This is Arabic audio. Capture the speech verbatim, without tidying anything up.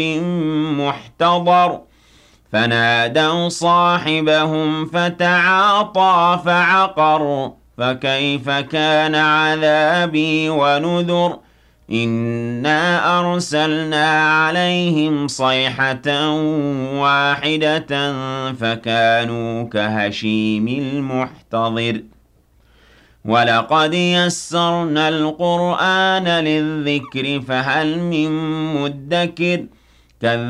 محتضر فنادوا صاحبهم فتعاطى فعقر فكيف كان عذابي ونذر إنا أرسلنا عليهم صيحة واحدة فكانوا كهشيم المحتضر ولقد يسرنا القرآن للذكر فهل من مدكر